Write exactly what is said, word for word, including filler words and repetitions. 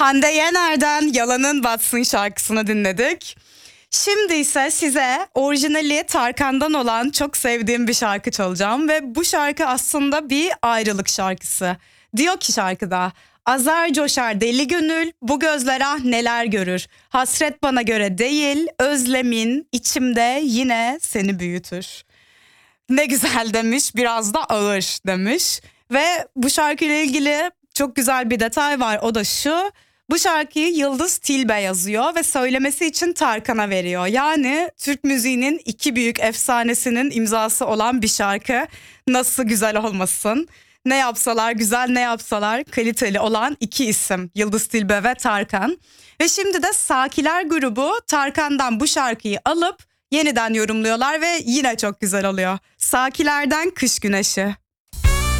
Hande Yener'den Yalanın Batsın şarkısını dinledik. Şimdi ise size orijinali Tarkan'dan olan çok sevdiğim bir şarkı çalacağım ve bu şarkı aslında bir ayrılık şarkısı. Diyor ki şarkıda: azar coşar deli gönül, bu gözler ah neler görür. Hasret bana göre değil, özlemin içimde yine seni büyütür. Ne güzel demiş, biraz da ağır demiş. Ve bu şarkıyla ilgili çok güzel bir detay var, o da şu: bu şarkıyı Yıldız Tilbe yazıyor ve söylemesi için Tarkan'a veriyor. Yani Türk müziğinin iki büyük efsanesinin imzası olan bir şarkı. Nasıl güzel olmasın? Ne yapsalar güzel, ne yapsalar kaliteli olan iki isim, Yıldız Tilbe ve Tarkan. Ve şimdi de Sakiler grubu Tarkan'dan bu şarkıyı alıp yeniden yorumluyorlar ve yine çok güzel oluyor. Sakilerden Kış Güneşi.